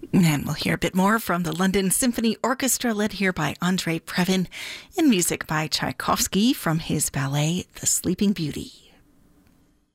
And we'll hear a bit more from the London Symphony Orchestra, led here by Andrei Previn, in music by Tchaikovsky from his ballet The Sleeping Beauty.